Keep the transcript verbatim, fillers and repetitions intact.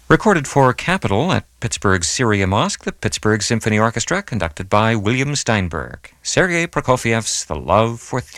Recorded for Capitol at Pittsburgh's Syria Mosque, the Pittsburgh Symphony Orchestra, conducted by William Steinberg. Sergei Prokofiev's The Love for